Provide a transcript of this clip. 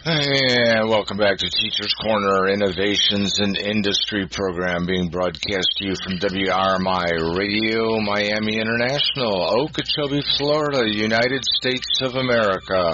And welcome back to Teachers Corner, Innovations in Industry program being broadcast to you from WRMI Radio, Miami International, Okeechobee, Florida, United States of America.